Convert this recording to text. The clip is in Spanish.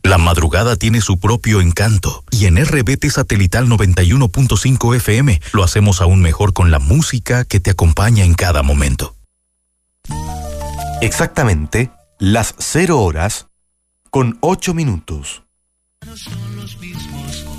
La madrugada tiene su propio encanto y en RBT Satelital 91.5 FM lo hacemos aún mejor con la música que te acompaña en cada momento. Exactamente las 0 horas con 8 minutos. No son los mismos